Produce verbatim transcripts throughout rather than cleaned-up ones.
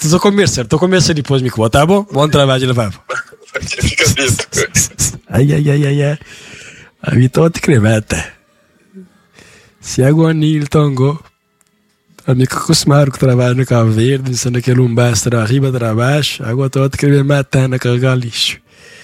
Estou com comer, certo? Estou com comer depois, me conta, tá bom? Bom trabalho, Levava. Fica visto. Ai, ai, ai, ai, ai. A vitória te cremata. Se é guanil, tongo. A minha acostumar que trabalha no Cabo Verde, dizendo que não basta arriba de baixo, agora estou a te querer matar na carregar lixo.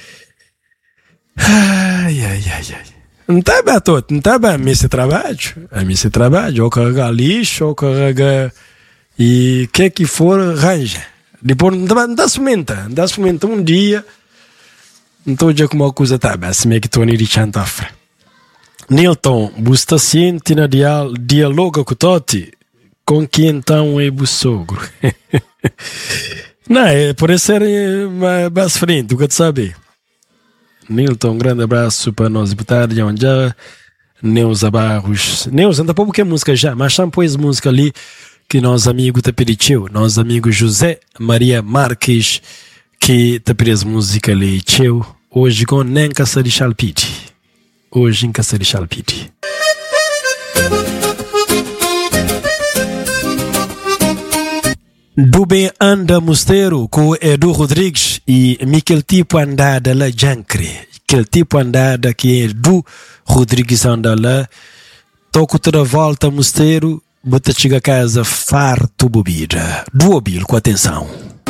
Ai, ai, ai, ai. Não está bem, todo, não está bem a mim esse trabalho. A mim esse trabalho, ou carregar lixo, ou carregar. E o que é que for, arranja. Depois não dá cimenta, não dá cimenta um dia. Não estou já com uma coisa, tá bem, assim é que estou de chantafra. Nilton, você sente na dialoga com o Toti? Com que então é o sogro? Não, é por isso ser mais frente, o que tu sabe. Nilton, um grande abraço para nós, deputados de Onja, Neuza Barros. Neuza, ainda pouco que é música já, mas chama pois música ali que nós amigos te pediu, nós amigos José Maria Marques, que te pediu música ali, tchau, hoje com nem caça de chalpite. Hoje em caça de chalpite. Do bem anda Mosteiro com Edu Rodrigues e Miquel tipo andada lá Jancre. Aquele tipo andada que é Edu Rodrigues anda lá. Toco toda volta Mosteiro, bota chega a casa farto bebida. Do obil com atenção.